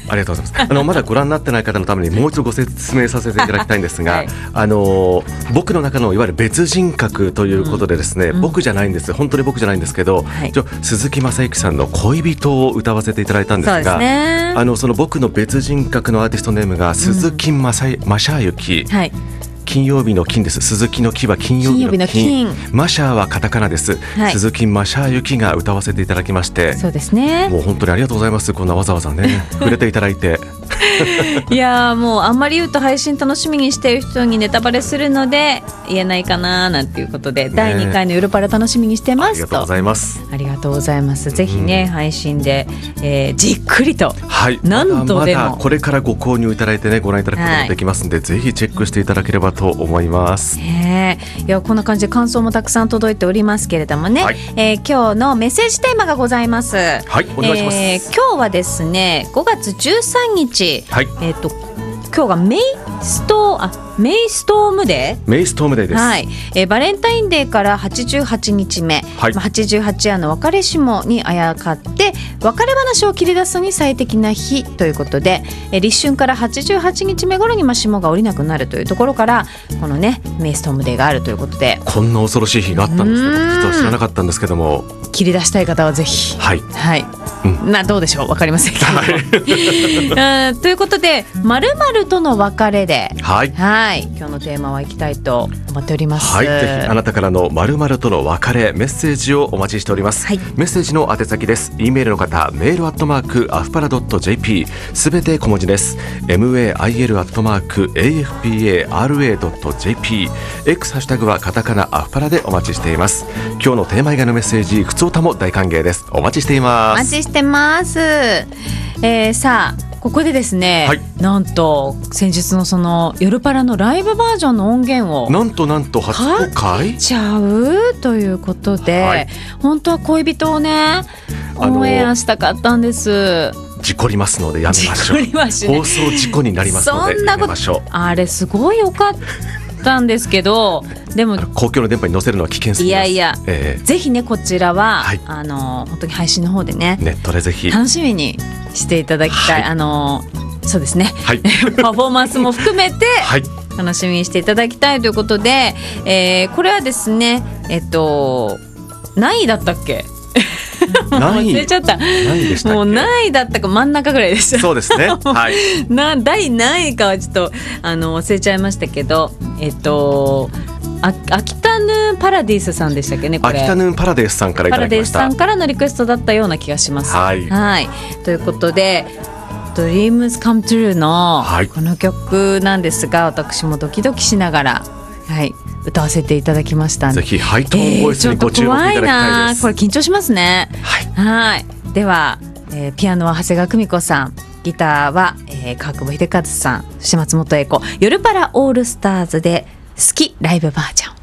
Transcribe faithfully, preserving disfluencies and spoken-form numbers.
ありがとうございます。あのまだご覧になってない方のためにもう一度ご説明させていただきたいんですが、はい、あの僕の中のいわゆる別人格ということでですね、うん、僕じゃないんです本当に僕じゃないんですけど、はい、鈴木雅之さんの恋人を歌わせていただいたんですが、そうですね、あのその僕の別人格のアーティストネームが鈴木雅之、はい、金曜日の金です。鈴木の木は金曜日の 金, 金マシャーはカタカナです、はい、鈴木マシャーユキが歌わせていただきまして、そうですね、もう本当にありがとうございます。こんなわざわざね触れていただいていやもうあんまり言うと配信楽しみにしている人にネタバレするので言えないかななんていうことで、ね、だいにかいの夜パラ楽しみにしてますと。ありがとうございます。ありがとうございます。ぜひね、うん、配信で、えー、じっくりと、はい、何度でもまだこれからご購入いただいてねご覧いただくことができますので、はい、ぜひチェックしていただければと思います。えー、いやこんな感じで感想もたくさん届いておりますけれどもね、はい、えー、今日のメッセージテーマがございます。はい、お願いします。えー、今日はですねごがつじゅうさんにち、はい、えーと今日がメイストーあメイストームデーメイストームデーです、はい、えー、バレンタインデーからはちじゅうはちにちめ、はい、はちじゅうはち夜の別れ霜にあやかって別れ話を切り出すのに最適な日ということで、えー、立春からはちじゅうはちにちめ頃に霜が降りなくなるというところからこのねメイストームデーがあるということで、こんな恐ろしい日があったんですね。実は知らなかったんですけども、切り出したい方はぜひ、はい、はい、うん、まあどうでしょう分かりませんけど、はい、ということで〇〇との別れで、はい、はい、今日のテーマはいきたいと思っております。はい、ぜひあなたからの〇〇との別れメッセージをお待ちしております。はい、メッセージの宛先です。 E メールの方メールアットマークアフパラドット ジェーピー すべて小文字です。 メール アットマーク エーエフピーエーアールエードットジェーピー X ハッシュタグはカタカナアフパラでお待ちしています。今日のテーマ以外のメッセージふつおたも大歓迎です。お待ちしています。お待ちしてます。えー、さあここでですね、はい、なんと先日のその夜パラのライブバージョンの音源をなんとなんと初公開ちゃうということで、はい、本当は恋人をねオンエアしたかったんです。事故りますのでやめましょう。放送事故になりますのでやめましょう。あれすごい良かったんですけどでも公共の電波に載せるのは危険すぎます。いやいや、えー、ぜひねこちらは、はい、あの本当に配信の方でねネットでぜひ楽しみにしていただきたい、はい、あのそうですね、はい、パフォーマンスも含めて、はい、楽しみにしていただきたいということで、えー、これはですねえっと何位だったっけ忘れちゃった。何でしたっけ。もう何位だったか真ん中ぐらいでした。そうですね、はい、な第何位かはちょっとあの忘れちゃいましたけど、えっとあアキタヌーンパラディスさんでしたっけね。これアキタヌーンパラディスさんからいただきました。パラディスさんからのリクエストだったような気がします。はい、はい、ということでDreams Come True のこの曲なんですが、私もドキドキしながら、はい、歌わせていただきました。ぜひハイトーンボイスにご注目いただきたいです。えー、ちょっと怖いなこれ緊張しますね。はい、はい、では、えー、ピアノは長谷川久美子さん、ギターは、えー、川久保秀和さん、そして松本英子、夜パラオールスターズで好きライブバージョン。